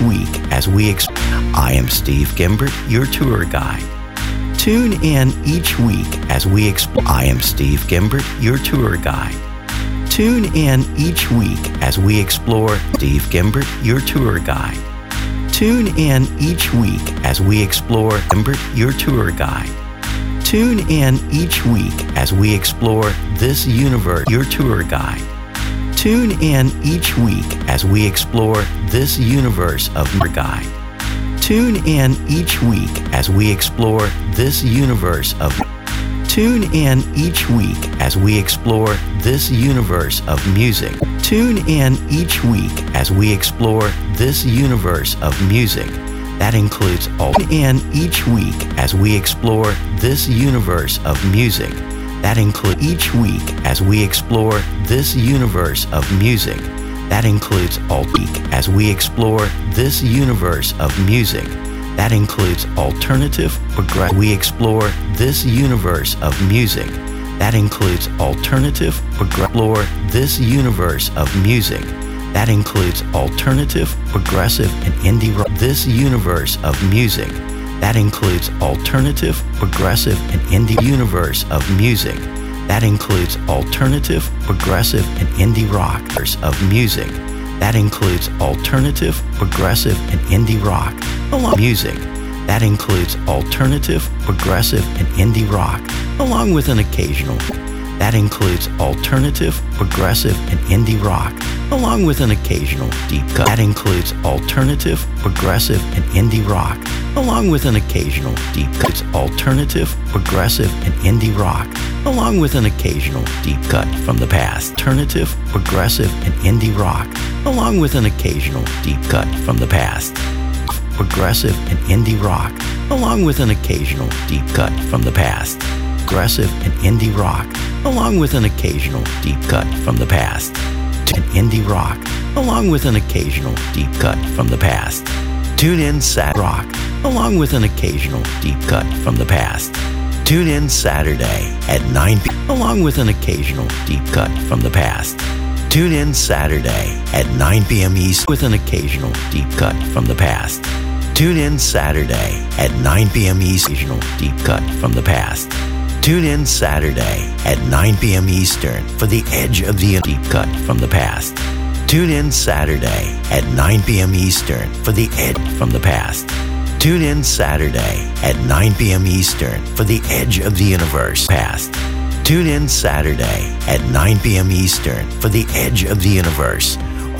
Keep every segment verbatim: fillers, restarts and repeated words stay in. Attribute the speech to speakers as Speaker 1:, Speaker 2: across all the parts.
Speaker 1: week as we exp- I am Steve Gimbert, your tour guide. Tune in each week as we exp- I am Steve Gimbert, your tour guide. Tune in each week as we explore Steve Gimbert, your tour guide. Tune in each week as we explore Gimbert, your tour guide. Tune in each week as we explore this universe, your tour guide. Tune in each week as we explore this universe of your guide. Tune in each week as we explore this universe of Tune in each week as we explore this universe of music. Tune in each week as we explore this universe of music. That includes all. Tune in each week as we explore this universe of music. That includes each week as we explore this universe of music. That includes all week as we explore this universe of music. That includes alternative, progressive. We explore this universe of music. That includes alternative, progressive. Explore this universe of music. That includes alternative, progressive, and indie rock. This universe of music. That includes alternative, progressive, and indie universe of music. That includes alternative, progressive, and indie rockers of music. That includes alternative, progressive, and indie rock along music. That includes alternative, progressive, and indie rock along with an occasional. That includes alternative, progressive, and indie rock along with an occasional deep cut. That includes alternative, progressive, and indie rock along with an occasional deep cut. It's alternative, progressive, and indie rock along with an occasional deep cut from the past. Alternative, progressive, and indie rock along with an occasional deep cut from the past. Progressive and indie rock along with an occasional deep cut from the past. Progressive and indie rock along with an occasional deep cut from the past. And indie rock along with an occasional deep cut from the past. Tune in Sat Rock along with an occasional deep cut from the past. Tune in Saturday at nine p.m. along with an occasional deep cut from the past. Tune in Saturday at nine p.m. East with an occasional deep cut from the past. Tune in Saturday at nine p.m. East, occasional deep cut from the past. Tune in Saturday at nine p.m. Eastern for the edge of the deep cut from the past. Tune in Saturday at nine p.m. Eastern for the edge from the past. Tune in Saturday at nine p.m. Eastern for the edge of the universe past. Tune in Saturday at nine p.m. Eastern for the edge of the universe.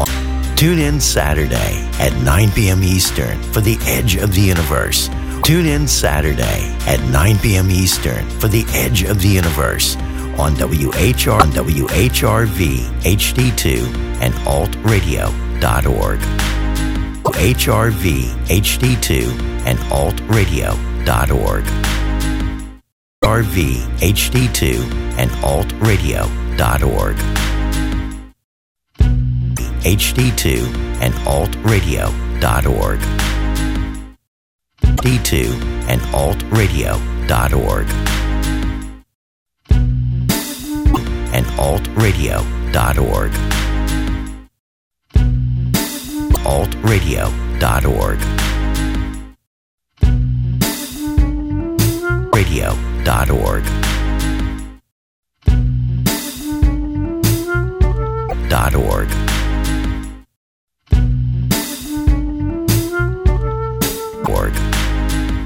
Speaker 1: Tune in Saturday at nine p.m. Eastern for the edge of the universe. Tune in Saturday at nine p.m. Eastern for the edge of the universe on W H R, W H R V H D two and alt radio dot org. H R V H D two and alt radio dot org. R V H D two and alt radio dot org. H D two and alt radio dot org. D two and alt radio dot org. And alt radio dot org. alt radio dot org. radio dot org. Dot org. Org.